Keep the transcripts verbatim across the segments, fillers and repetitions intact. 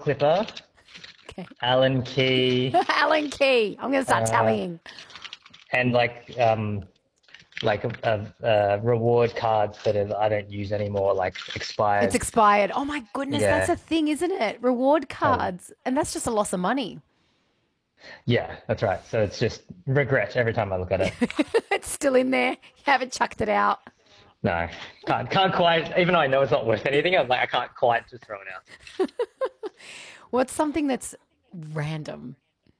Clipper, Okay. Allen Key, Allen Key. I'm going to start uh, tallying. and like um like uh, uh, reward cards that are, I don't use anymore, like It's expired. expired. Oh my goodness, that's a Yeah, thing, isn't it? Reward totally. cards. And that's just a loss of money. Yeah, that's right. So it's just regret every time I look at it. It's still in there. You haven't chucked it out. No, can't can't quite. Even though I know it's not worth anything, I'm like I can't quite just throw it out. What's something that's random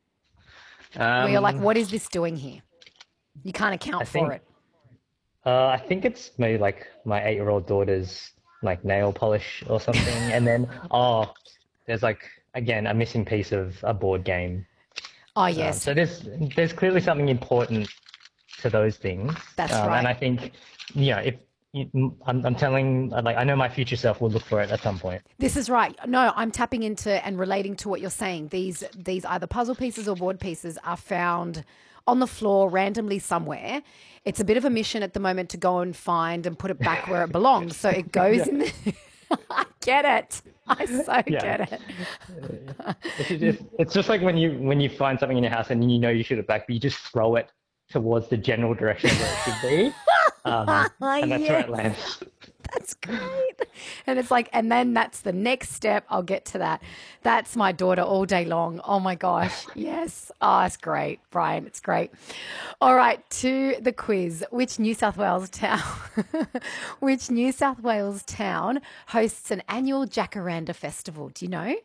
where you're like, Um, what is this doing here? You can't I account for think it. uh, I think it's maybe like my eight-year-old daughter's like nail polish or something, and then oh, there's like again a missing piece of a board game. Oh, Um, yes, so there's there's clearly something important to those things, that's um, and right. I think you know if you, I'm, I'm telling like I know my future self will look for it at some point. This is right. No, I'm tapping into and relating to what you're saying. These these either puzzle pieces or board pieces are found on the floor randomly somewhere. It's a bit of a mission at the moment to go and find and put it back where it belongs. So it goes Yeah, in the I get it. I so yeah. get it. It's just, it's just like when you when you find something in your house and you know you should have back, but you just throw it towards the general direction where it should be, um, and that's where Yes. it lands. That's great. And it's like, and then that's the next step. I'll get to that. That's my daughter all day long. Oh my gosh. Yes. Oh, it's great, Brian. It's great. All right. To the quiz. Which New South Wales town, which New South Wales town hosts an annual Jacaranda festival? Do you know?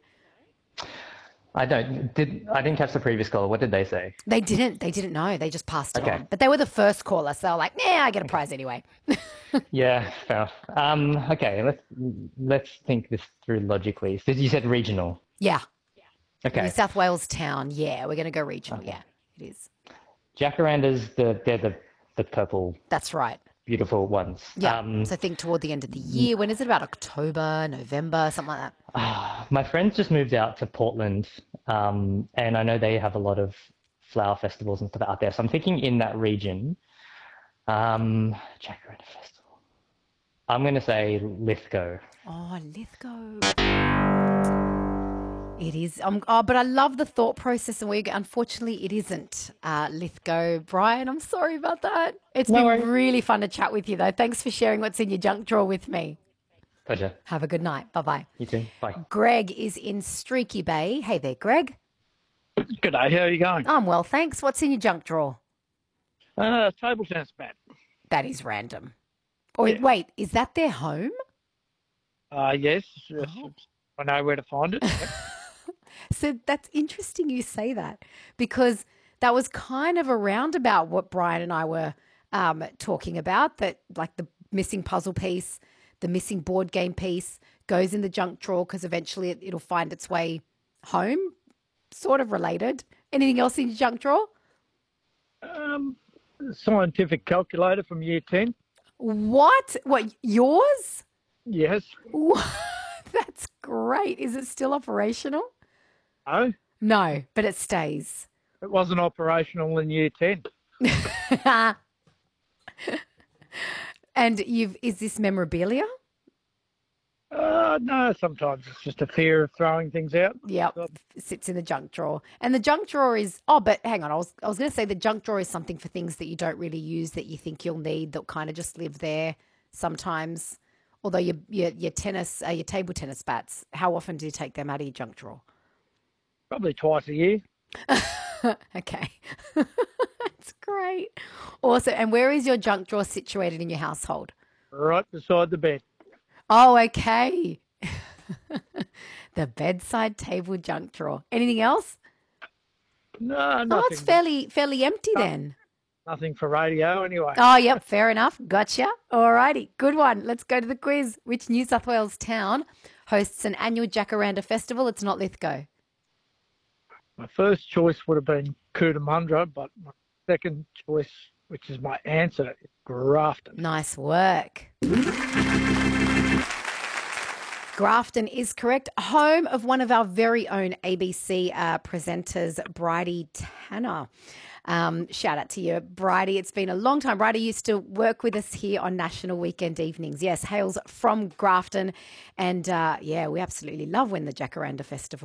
I don't did I didn't catch the previous caller. What did they say? They didn't. They didn't know. They just passed it Okay, on. But they were the first caller. So they were like, nah, I get a okay, prize anyway. yeah, fair. Um, okay, let's let's think this through logically. So you said regional. Yeah. New Okay, South Wales town. Yeah. We're going to go regional. okay. Yeah, it is. Jacarandas, the they're the the purple That's right. beautiful ones. Yeah. Um, So think toward the end of the year. When is it? About October, November, something like that. my friends just moved out to Portland, um, and I know they have a lot of flower festivals and stuff out there. So I'm thinking in that region. Um, Jacaranda Festival. I'm going to say Lithgow. Oh, Lithgow. It is. Um, oh, but I love the thought process, and we unfortunately it isn't uh, Lithgow. Brian, I'm sorry about that. It's No been worries. really fun to chat with you, though. Thanks for sharing what's in your junk drawer with me. Pleasure. Have a good night. Bye bye. You too. Bye. Greg is in Streaky Bay. Hey there, Greg. Good day. How are you going? I'm well, thanks. What's in your junk drawer? Uh, table tennis bat. That is random. Or Yeah. wait, is that their home? Uh, yes, yes, Oh. I know where to find it. So that's interesting you say that because that was kind of around about what Brian and I were um, talking about, that like the missing puzzle piece, the missing board game piece goes in the junk drawer because eventually it, it'll find its way home, sort of related. Anything else in your junk drawer? Um, scientific calculator from year ten. What? What, yours? Yes. That's great. Is it still operational? No, No, but it stays. it wasn't operational in year ten. And you've is this memorabilia? Uh, no, sometimes it's just a fear of throwing things out. Yep, sits in the junk drawer. And the junk drawer is oh, but hang on, I was I was going to say the junk drawer is something for things that you don't really use that you think you'll need that kind of just live there sometimes. Although your your your tennis, uh, your table tennis bats, how often do you take them out of your junk drawer? Probably twice a year. Okay, that's great. Also, and where is your junk drawer situated in your household? Right beside the bed. Oh, okay. The bedside table junk drawer. Anything else? No, Oh, nothing. it's fairly fairly empty then. Nothing for radio anyway. Oh, yep, fair enough. Gotcha. All righty, good one. Let's go to the quiz. Which New South Wales town hosts an annual Jacaranda festival? It's not Lithgow. My first choice would have been Cootamundra, but my second choice, which is my answer, is Grafton. Nice work. Grafton is correct. Home of one of our very own A B C uh, presenters, Bridie Tanner. Um, shout out to you, Bridie. It's been a long time. Bridie used to work with us here on National Weekend Evenings. Yes, hails from Grafton. And uh, yeah, we absolutely love when the Jacaranda Festival